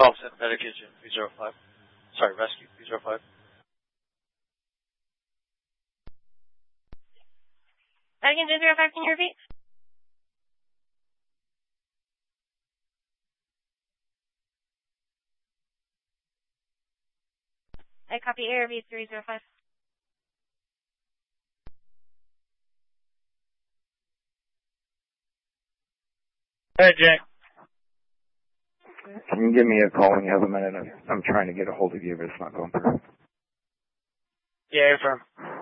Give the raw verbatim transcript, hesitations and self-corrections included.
call synthetic agent three zero five. Sorry, rescue three zero five. Again, two zero five, can you repeat? I copy A R V three zero five. Hey, Jay. Can you give me a call when you have a minute? I'm, I'm trying to get a hold of you, but it's not going through. Yeah, affirm.